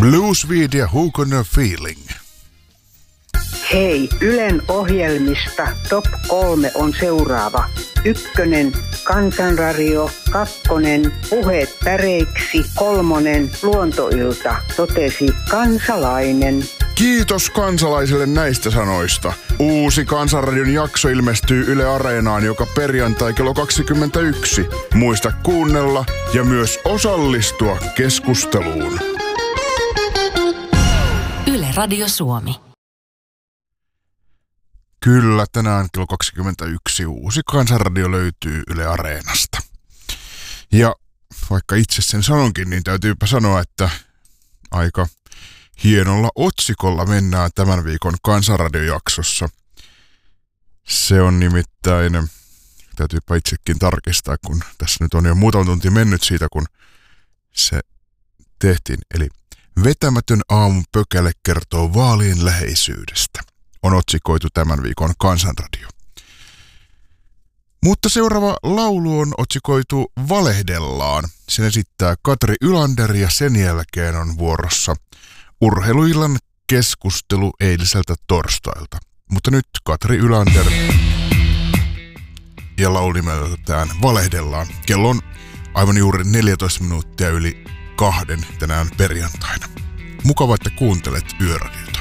Bluesweed ja Who Gonna Feeling. Hei, Ylen ohjelmista top 3 on seuraava. 1. Kansanradio, 2. Puheet päreiksi, 3. Luontoilta, totesi kansalainen. Kiitos kansalaisille näistä sanoista. Uusi Kansanradion jakso ilmestyy Yle Areenaan joka perjantai kello 21. Muista kuunnella ja myös osallistua keskusteluun. Yle Radio Suomi. Kyllä, tänään kello 21 uusi Kansanradio löytyy Yle Areenasta. Ja vaikka itse sen sanonkin, niin täytyypä sanoa, että aika hienolla otsikolla mennään tämän viikon Kansanradiojaksossa. Se on nimittäin, täytyypä itsekin tarkistaa, kun tässä nyt on jo muutama tunti mennyt siitä, kun se tehtiin. Eli vetämätön aamun pökäle kertoo vaalien läheisyydestä. On otsikoitu tämän viikon Kansanradio. Mutta seuraava laulu on otsikoitu Valehdellaan. Sen esittää Katri Ylander ja sen jälkeen on vuorossa urheiluillan keskustelu eiliseltä torstailta. Mutta nyt Katri Ylander ja laulu nimeltään Valehdellaan. Kello on aivan juuri 14 minuuttia yli 2 tänään perjantaina. Mukava, että kuuntelet Yöradiota.